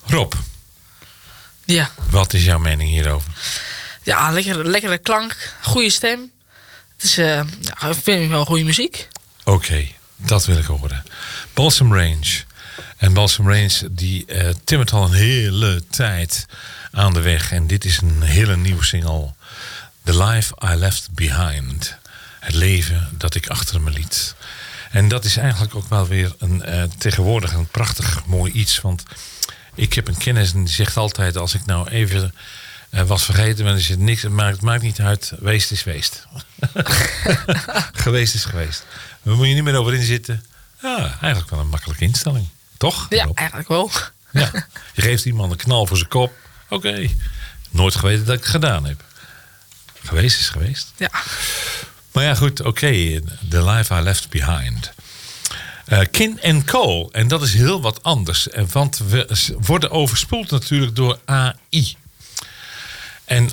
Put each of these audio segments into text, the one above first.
Rob, Ja. wat is jouw mening hierover? Ja, lekkere klank. Goede stem. Het is, ik vind wel goede muziek. Oké, dat wil ik horen. Balsam Range. En Balsam Range die timmert al een hele tijd aan de weg. En dit is een hele nieuwe single. The Life I Left Behind. Het leven dat ik achter me liet. En dat is eigenlijk ook wel weer tegenwoordig een prachtig mooi iets. Want ik heb een kennis en die zegt altijd... als ik nou even was vergeten, dan is het niks. Het maakt niet uit. Weest is weest. Geweest is geweest. Daar moet je niet meer over inzitten. Ja, eigenlijk wel een makkelijke instelling. Toch? Ja, Rob? eigenlijk wel. Ja. Je geeft iemand een knal voor zijn kop. Oké. Nooit geweten dat ik het gedaan heb. Geweest is geweest. Ja. Maar ja, goed. Oké. The Life I Left Behind. Kin & Cole. En dat is heel wat anders. Want we worden overspoeld natuurlijk door AI. En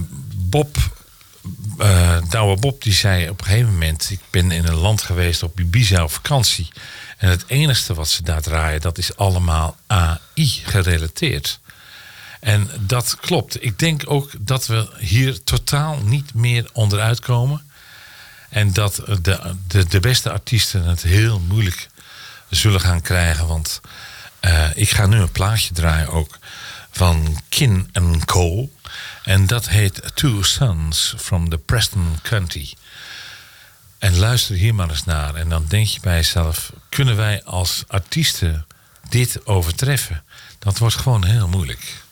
Douwe Bob die zei op een gegeven moment... ik ben in een land geweest op Ibiza op vakantie... en het enigste wat ze daar draaien... dat is allemaal AI gerelateerd. En dat klopt. Ik denk ook dat we hier totaal niet meer onderuit komen... en dat de beste artiesten het heel moeilijk zullen gaan krijgen... want ik ga nu een plaatje draaien ook van Kin & Cole... en dat heet Two Sons from the Preston County. En luister hier maar eens naar. En dan denk je bij jezelf... kunnen wij als artiesten dit overtreffen? Dat wordt gewoon heel moeilijk.